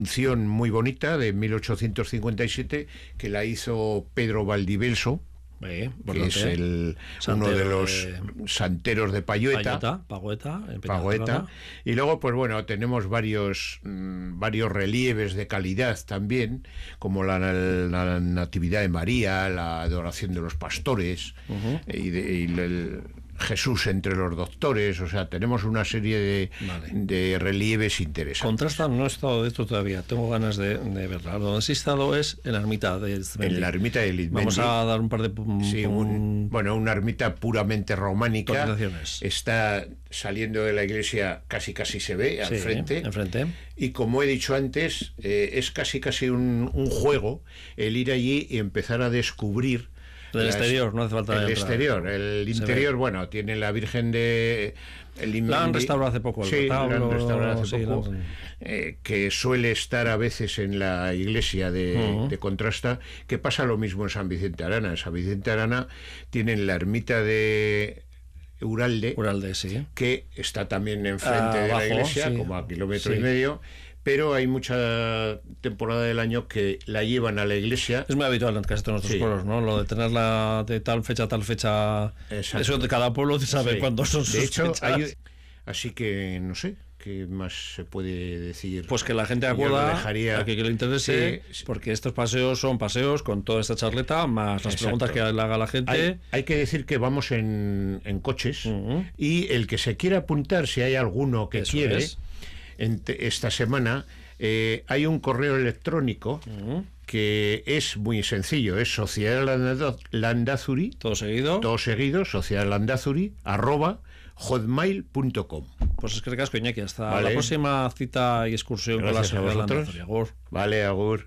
Canción muy bonita de 1857 que la hizo Pedro Valdivelso, que es uno de los santeros de Payueta. Pagüeta. Y luego, pues bueno, tenemos varios relieves de calidad también, como la Natividad de María, la Adoración de los Pastores, y el Jesús entre los doctores. O sea, tenemos una serie de relieves interesantes. Contrasta, no he estado de esto todavía, tengo ganas de verla. Donde sí he estado es en la ermita de Izmendi. En la ermita de Izmendi. Vamos a dar un par de... una ermita puramente románica. Está saliendo de la iglesia, casi se ve al frente. Enfrente. Y como he dicho antes, es casi un juego el ir allí y empezar a descubrir del exterior, no hace falta el exterior. El interior, bueno, tiene la Virgen de... La han restaurado hace poco. Que suele estar a veces en la iglesia de Contrasta, que pasa lo mismo en San Vicente Arana. En San Vicente Arana tienen la ermita de Uralde, sí, que está también enfrente de la iglesia, como a kilómetro y medio. Pero hay mucha temporada del año que la llevan a la iglesia. Es muy habitual en casi todos nuestros pueblos, ¿no? Lo de tenerla de tal fecha a tal fecha. Exacto. Eso de cada pueblo se sabe cuándo son sus fechas. Así que no sé qué más se puede decir. Pues que la gente acuda a que le interese, porque estos paseos son paseos con toda esta charleta, más las preguntas que le haga la gente. Hay que decir que vamos en coches, y el que se quiera apuntar, si hay alguno que quiere... Esta semana hay un correo electrónico que es muy sencillo, es sociedadlandazuri, todo seguido, sociedadlandazuri@hotmail.com. Pues es que recasco, Iñaki, hasta la próxima cita y excursión. Gracias con la Sociedad Landazuri. Agur. Vale, agur.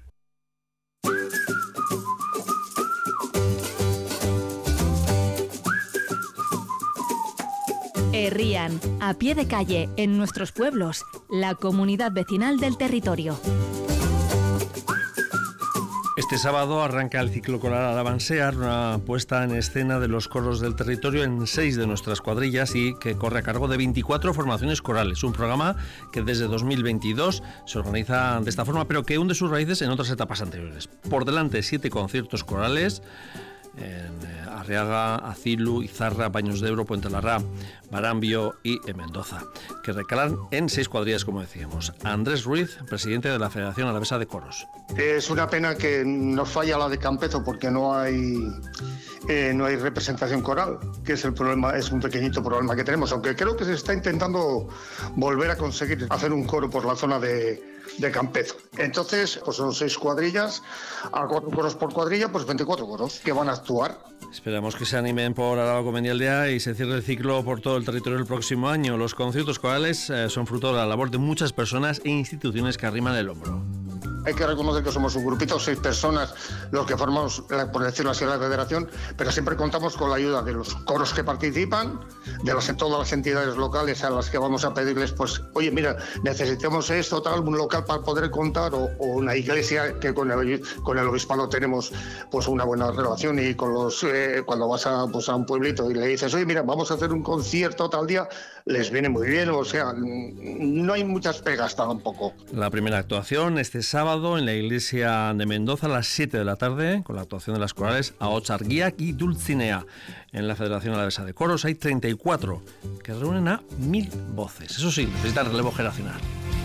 Herrían, a pie de calle, en nuestros pueblos, la comunidad vecinal del territorio. Este sábado arranca el ciclo coral Alabansear, una puesta en escena de los coros del territorio en 6 de nuestras cuadrillas y que corre a cargo de 24 formaciones corales. Un programa que desde 2022 se organiza de esta forma, pero que hunde sus raíces en otras etapas anteriores. Por delante, 7 conciertos corales en Arriaga, Acilu, Izarra, Baños de Ebro, Puente Larra, Marambio y Mendoza, que recalan en 6 cuadrillas, como decíamos. Andrés Ruiz, presidente de la Federación Alavesa de Coros. Es una pena que nos falla la de Campezo porque no hay representación coral, que es el problema, es un pequeñito problema que tenemos, aunque creo que se está intentando volver a conseguir hacer un coro por la zona de Campezo. Entonces, pues son 6 cuadrillas, a 4 coros por cuadrilla, pues 24 coros que van a actuar. Esperamos que se animen por Araba Comendialdea y se cierre el ciclo por todo el territorio el próximo año. Los conciertos corales son fruto de la labor de muchas personas e instituciones que arriman el hombro. Hay que reconocer que somos un grupito, 6 personas los que formamos, por decirlo así, la federación, pero siempre contamos con la ayuda de los coros que participan, de todas las entidades locales a las que vamos a pedirles, pues, oye, mira, necesitamos esto, tal, un local para poder contar, o una iglesia que con el obispado tenemos pues una buena relación, y con los cuando vas a un pueblito y le dices, oye, mira, vamos a hacer un concierto tal día, les viene muy bien. O sea, no hay muchas pegas tampoco. La primera actuación este sábado en la iglesia de Mendoza a las 7 de la tarde, con la actuación de las corales Ahotsargiak y Dulcinea. En la Federación Alavesa de Coros hay 34 que reúnen a 1000 voces. Eso sí, necesitan relevo generacional.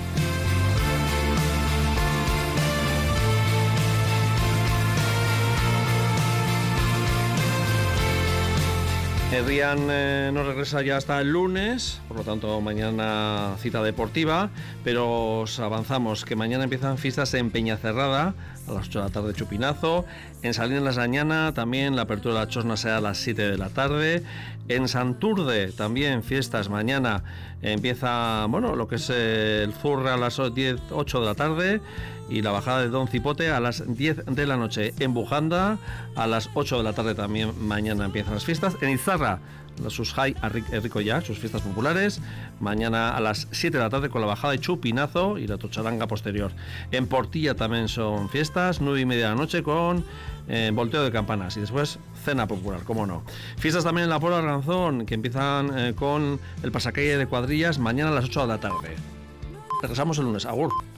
Herrían no regresa ya hasta el lunes, por lo tanto mañana cita deportiva, pero os avanzamos que mañana empiezan fiestas en Peñacerrada a las 8 de la tarde Chupinazo, en Salinas la Sañana también la apertura de la Chosna será a las 7 de la tarde, en Santurde también fiestas mañana, empieza lo que es el Zurra a las 8 de la tarde y la bajada de Don Cipote a las 10 de la noche. En Bujanda a las 8 de la tarde también mañana empiezan las fiestas. En Izarra, los Susjai Rico Ya, sus fiestas populares, mañana a las 7 de la tarde con la bajada de Chupinazo y la tocharanga posterior. En Portilla también son fiestas, 9:30 de la noche con volteo de campanas y después cena popular, cómo no. Fiestas también en la Puebla Ranzón, que empiezan con el pasacalle de cuadrillas mañana a las 8 de la tarde. Regresamos el lunes. Agur.